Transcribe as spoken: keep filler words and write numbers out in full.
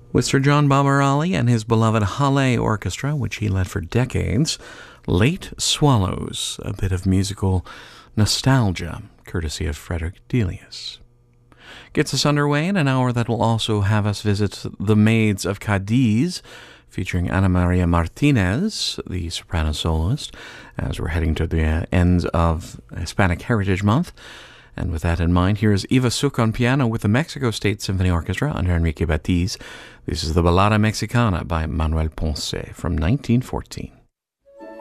With Sir John Barbarali and his beloved Halle Orchestra, which he led for decades, Late Swallows, a bit of musical nostalgia, courtesy of Frederick Delius. Gets us underway in an hour that will also have us visit the Maids of Cadiz, featuring Ana Maria Martinez, the soprano soloist, as we're heading to the end of Hispanic Heritage Month. And with that in mind, here is Eva Suk on piano with the Mexico State Symphony Orchestra under Enrique Batiz. This is the Balada Mexicana by Manuel Ponce from nineteen fourteen.